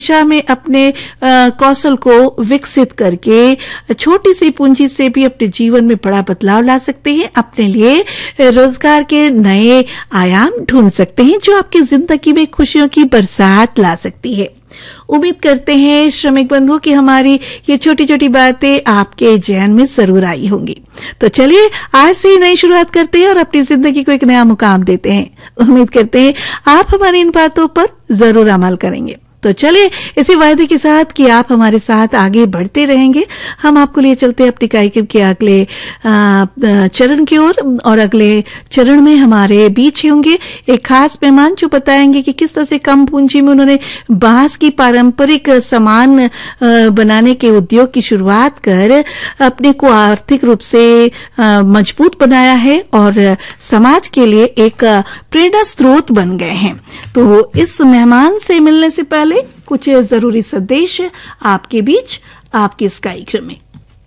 दिशा में अपने कौशल को विकसित करके छोटी सी पूंजी से भी अपने जीवन में बड़ा बदलाव ला सकते हैं, अपने लिए रोजगार के नए आयाम ढूंढ सकते हैं जो आपकी जिंदगी में खुशियों की बरसात ला सकती है। उम्मीद करते हैं श्रमिक बंधुओं की हमारी ये छोटी छोटी बातें आपके जहन में जरूर आई होंगी। तो चलिए आज से ही नई शुरुआत करते हैं और अपनी जिंदगी को एक नया मुकाम देते हैं। उम्मीद करते हैं आप हमारी इन बातों पर जरूर अमल करेंगे। तो चलिए इसी वायदे के साथ कि आप हमारे साथ आगे बढ़ते रहेंगे, हम आपको लिए चलते हैं अपनी कार्यक्रम के अगले चरण की ओर। और अगले चरण में हमारे बीच होंगे एक खास मेहमान जो बताएंगे कि किस तरह से कम पूंजी में उन्होंने बांस की पारंपरिक सामान बनाने के उद्योग की शुरुआत कर अपने को आर्थिक रूप से मजबूत बनाया है और समाज के लिए एक प्रेरणा स्रोत बन गए हैं। तो इस मेहमान से मिलने से पहले कुछ जरूरी संदेश आपके बीच आपके इस कार्यक्रम में।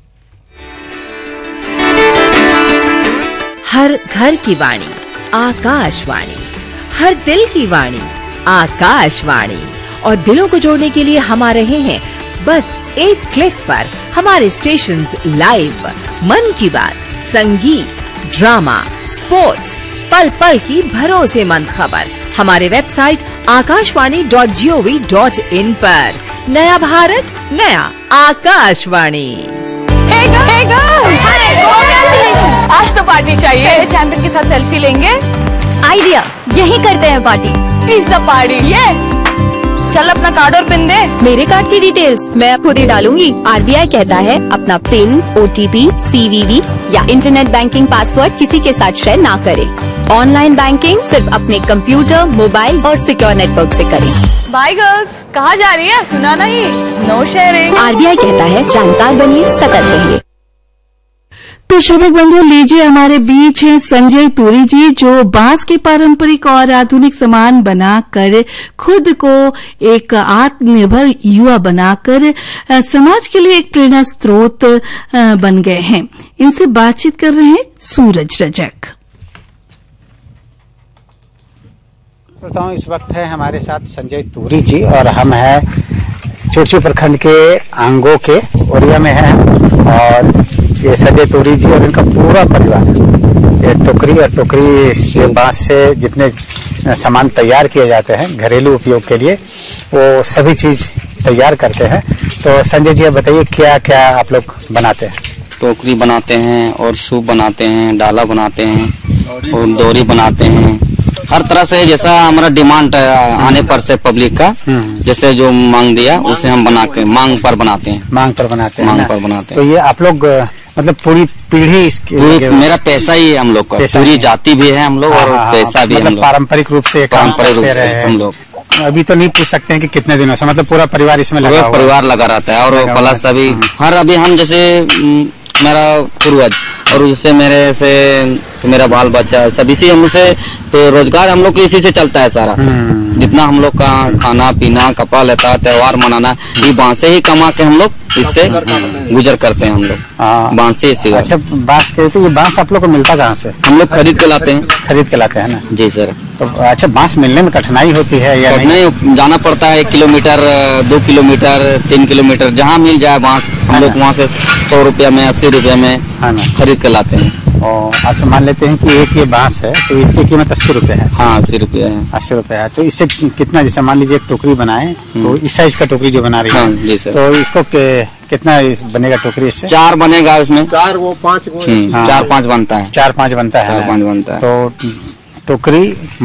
हर घर की वाणी आकाशवाणी, हर दिल की वाणी आकाशवाणी। और दिलों को जोड़ने के लिए हम आ रहे हैं बस एक क्लिक पर हमारे स्टेशंस लाइव। मन की बात, संगीत, ड्रामा, स्पोर्ट्स, पल पल की भरोसेमंद खबर हमारे वेबसाइट akashwani.gov.in पर। नया भारत, नया आकाशवाणी। आज तो पार्टी चाहिए। चैंपियन के साथ सेल्फी लेंगे। आइडिया, यही करते हैं पार्टी। Pizza party. ये चल अपना कार्ड और पिन दे। मेरे कार्ड की डिटेल्स मैं खुद ही डालूंगी। आरबीआई कहता है अपना पिन, ओटीपी, सीवीवी या इंटरनेट बैंकिंग पासवर्ड किसी के साथ शेयर ना करें। ऑनलाइन बैंकिंग सिर्फ अपने कंप्यूटर, मोबाइल और सिक्योर नेटवर्क से करें। बाय गर्ल्स, कहाँ जा रही है? सुना नहीं, नो शेयरिंग। आरबीआई कहता है जानकार बनिए, सतर्क रहिए। तो श्रमिक बंधु, लीजिए हमारे बीच हैं संजय तूरी जी जो बांस के पारंपरिक और आधुनिक सामान बनाकर खुद को एक आत्मनिर्भर युवा बनाकर समाज के लिए एक प्रेरणा स्रोत बन गए हैं। इनसे बातचीत कर रहे हैं सूरज रजक। इस वक्त है हमारे साथ संजय तूरी जी और हम हैं चुरचू प्रखंड के आंगो के ओरिया में हैं। और ये संजय तूरी जी और इनका पूरा परिवार, ये टोकरी और टोकरी से बांस से जितने सामान तैयार किए जाते हैं घरेलू उपयोग के लिए, वो सभी चीज तैयार करते हैं। तो संजय जी आप बताइए क्या क्या आप लोग बनाते हैं? टोकरी बनाते हैं और सूप बनाते हैं, डाला बनाते हैं और डोरी बनाते हैं। हर तरह से जैसा हमारा डिमांड आने पर से पब्लिक का जैसे जो मांग दिया उसे हम बना के मांग पर बनाते हैं। मांग पर बनाते हैं। मांग पर बनाते हैं। तो ये आप लोग मतलब पूरी पीढ़ी इसके मेरा पैसा ही है हम लोग का, पूरी जाति भी है हम लोग और पैसा भी मतलब पारंपरिक रूप से पारंपरिक रूप से हम लोग। अभी तो नहीं पूछ सकते हैं कि कितने दिनों से, मतलब पूरा परिवार इसमें लगा हुआ है? परिवार लगा रहता है और प्लस अभी अभी हम जैसे मेरा पूर्वज और उससे मेरे से मेरा बाल बच्चा सब इसी हमसे तो रोजगार हम लोग इसी से चलता है सारा। जितना हम लोग का खाना पीना, कपड़ा लेता, त्योहार मनाना, ये बांस से ही कमा के हम लोग इससे गुजर करते हैं हम लोग बांस से। अच्छा, बांस के तो ये बांस आप लोग को मिलता कहाँ से? हम लोग खरीद के लाते हैं। खरीद के लाते हैं ना? जी सर। तो अच्छा, बांस मिलने में कठिनाई होती है या नहीं? जाना पड़ता है 1 किलोमीटर, 2 किलोमीटर, 3 किलोमीटर, जहाँ मिल जाए बांस हम लोग वहाँ से 100 रुपया में, 80 रुपया में खरीद के लाते हैं। और अच्छा, मान लेते हैं कि एक ये बांस है तो इसकी कीमत 80 रुपए है। हाँ, 80 रुपया है। 80 रुपया है। तो इससे कितना, जैसे मान लीजिए एक टोकरी बनाए तो इस साइज का टोकरी जो बना रही है, जी सर, तो इसको कितना बनेगा टोकरी? इससे 4 बनेगा उसमें। 4 वो 5 4-5 बनता है। 4-5 बनता है। 4-5 बनता है। तो टोकरी,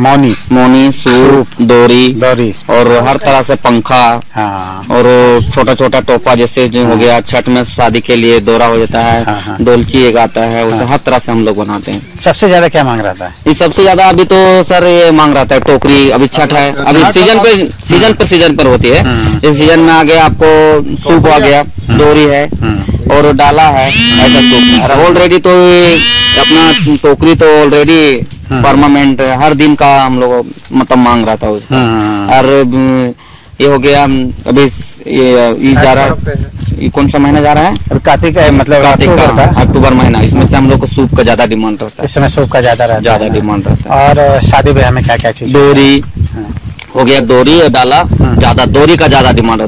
मौनी, सूप, डोरी और हर तरह से पंखा। हाँ। और छोटा छोटा टोपा जैसे जो हो गया, छठ में शादी के लिए दोरा हो जाता है। हाँ। डोलची एक आता है, उसे हर तरह से हम लोग बनाते हैं। सबसे ज्यादा क्या मांग रहा है? ये सबसे ज्यादा अभी तो सर ये मांग रहा है टोकरी। अभी छठ है, अभी सीजन पर होती है। इस सीजन में आ गया आपको सूप आ गया, डोरी है और डाला है, ऐसा सूप। ऑलरेडी तो अपना टोकरी तो ऑलरेडी परमानेंट हर दिन का हम लोग मतलब मांग रहा था उसका। और ये हो गया अभी ये जा रहा है, ये कौन सा महीना जा रहा है? कार्तिक है, मतलब अक्टूबर महीना। इसमें से हम लोग को सूप का ज्यादा डिमांड रहता है। इस समय सूप का ज्यादा डिमांड रहता है। और शादी ब्याह में क्या क्या चीज? डोरी, हो गया दोरी और डाला, ज्यादा दोरी का ज्यादा डिमांड